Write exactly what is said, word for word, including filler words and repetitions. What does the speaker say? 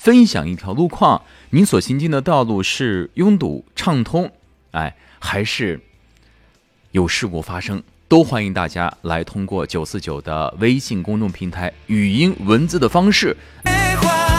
分享一条路况，您所行经的道路是拥堵畅通，哎，还是有事故发生，都欢迎大家来通过九四九的微信公众平台语音文字的方式。